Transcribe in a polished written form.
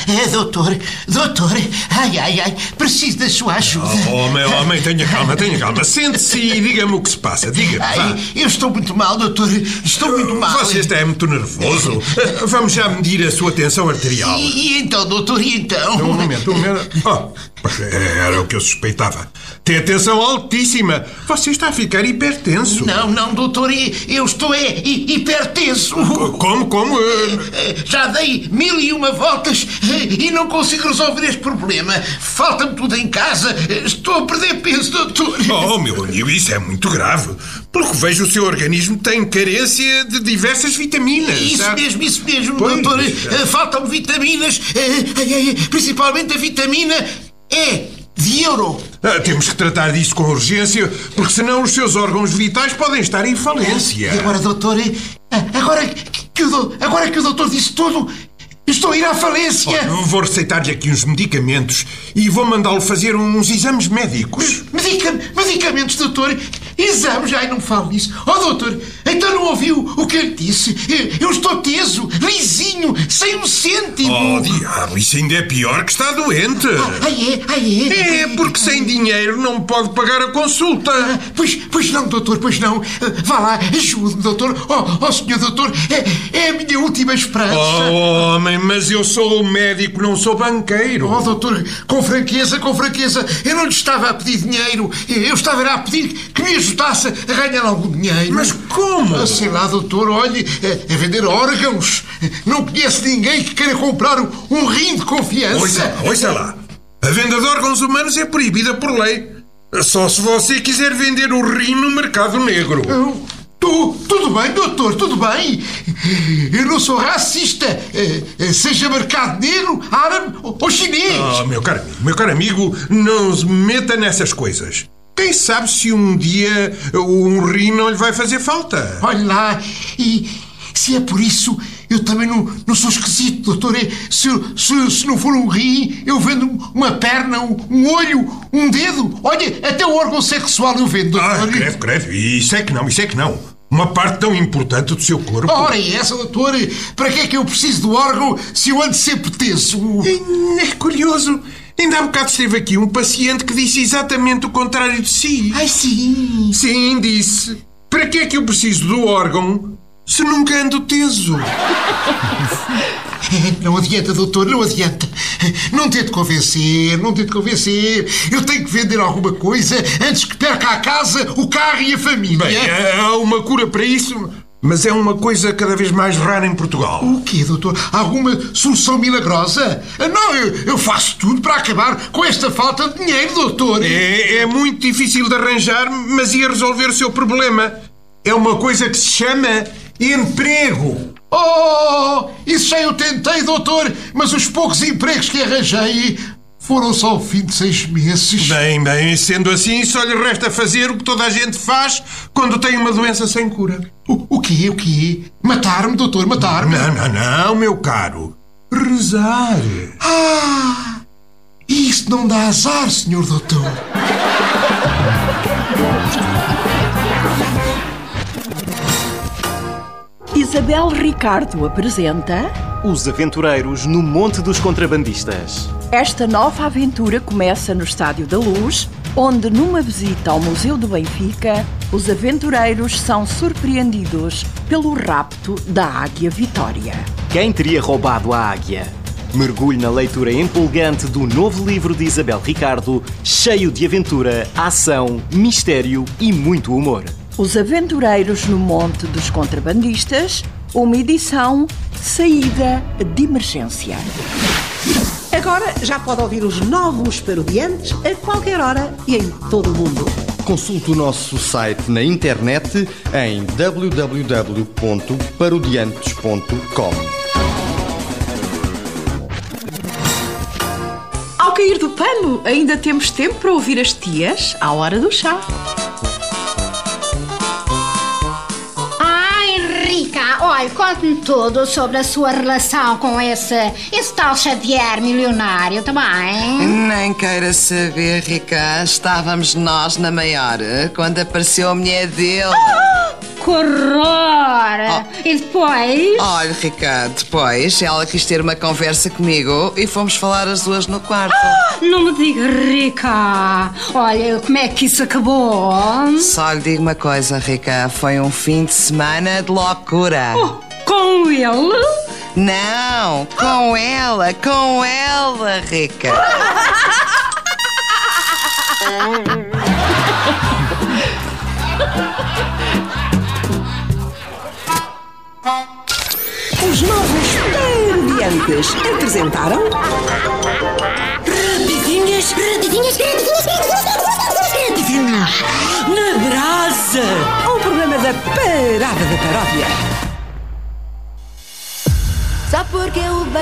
Doutor, ai, preciso da sua ajuda. Homem, tenha calma. Sente-se e diga-me o que se passa, diga-me. Eu estou muito mal, doutor, estou muito mal. Você está muito nervoso. Vamos já medir a sua tensão arterial. E então, doutor, e então? Um momento. Era o que eu suspeitava. Tem a tensão altíssima. Você está a ficar hipertenso. Não, doutor, eu estou hipertenso. Como? Já dei 1001 voltas e não consigo resolver este problema. Falta-me tudo em casa. Estou a perder peso, doutor. Meu amigo, isso é muito grave. Pelo que vejo, o seu organismo tem carência de diversas vitaminas. Isso mesmo, Pois, doutor. Faltam-me vitaminas, principalmente a vitamina E de euro. Temos que tratar disso com urgência, porque senão os seus órgãos vitais podem estar em falência. E agora, doutor, agora que o doutor disse tudo, estou a ir à falência. Vou receitar-lhe aqui uns medicamentos e vou mandá-lo fazer uns exames médicos. Medicamentos, doutor? Exames? Ai, não falo nisso. Doutor, então não ouviu o que eu lhe disse? Eu estou teso, lisinho, sem um cêntimo. Diabo, isso ainda é pior que está doente. É? É, porque sem dinheiro não pode pagar a consulta. Pois não, doutor, pois não. Vá lá, ajude-me, doutor. Senhor doutor, é a minha última esperança. Homem, mas eu sou o médico, não sou banqueiro. Doutor, com franqueza, eu não lhe estava a pedir dinheiro. Eu estava a pedir que me ajudasse a ganhar algum dinheiro. Mas como? Sei lá, doutor, olhe, a vender órgãos. Não conheço ninguém que queira comprar um rim de confiança. Ouça lá. A venda de órgãos humanos é proibida por lei. Só se você quiser vender o rim no mercado negro. Tudo bem, doutor, tudo bem. Eu não sou racista. Seja mercado negro, árabe ou chinês. Meu caro amigo, não se meta nessas coisas. Quem sabe se um dia um rim não lhe vai fazer falta? Olha lá, e se é por isso, eu também não sou esquisito, doutor. Se não for um rim, eu vendo uma perna, um olho, um dedo. Olha, até o órgão sexual eu vendo, doutor. Creve. Isso é que não. Uma parte tão importante do seu corpo. Ora, e essa, doutor? Para que é que eu preciso do órgão se eu ando sempre teso? É curioso. Ainda há bocado esteve aqui um paciente que disse exatamente o contrário de si. Ai, sim. Sim, disse. Para que é que eu preciso do órgão se nunca ando teso? Não adianta, doutor, não adianta. Não tente convencer. Eu tenho que vender alguma coisa antes que perca a casa, o carro e a família. Bem, há uma cura para isso, mas é uma coisa cada vez mais rara em Portugal. O quê, doutor? Alguma solução milagrosa? Não, eu faço tudo para acabar com esta falta de dinheiro, doutor. É muito difícil de arranjar, mas ia resolver o seu problema. É uma coisa que se chama emprego. Isso já eu tentei, doutor, mas os poucos empregos que arranjei foram só ao fim de 6 meses. Bem, sendo assim, só lhe resta fazer o que toda a gente faz quando tem uma doença sem cura. O quê? Matar-me, doutor, matar-me? Não, meu caro. Rezar. Isso não dá azar, senhor doutor. Isabel Ricardo apresenta Os Aventureiros no Monte dos Contrabandistas. Esta nova aventura começa no Estádio da Luz, onde numa visita ao Museu do Benfica, os aventureiros são surpreendidos pelo rapto da Águia Vitória. Quem teria roubado a águia? Mergulhe na leitura empolgante do novo livro de Isabel Ricardo, cheio de aventura, ação, mistério e muito humor. Os Aventureiros no Monte dos Contrabandistas, uma edição saída de emergência. Agora já pode ouvir os novos Parodiantes a qualquer hora e em todo o mundo. Consulte o nosso site na internet em www.parodiantes.com. Ao cair do pano, ainda temos tempo para ouvir as tias à hora do chá. Olha, conte-me tudo sobre a sua relação com esse tal Xavier milionário, também. Nem queira saber, Rica. Estávamos nós na maior quando apareceu a mulher dele. que horror! E depois? Olha, Ricardo, depois ela quis ter uma conversa comigo e fomos falar as duas no quarto. Não me diga, Rica. Olha, como é que isso acabou? Só lhe digo uma coisa, Rica. Foi um fim de semana de loucura. Com ele? Não, com ela, Rica. Os novos parodiantes apresentaram... Rapidinhas na brasa. Um programa da Parada da Paródia. Só porque eu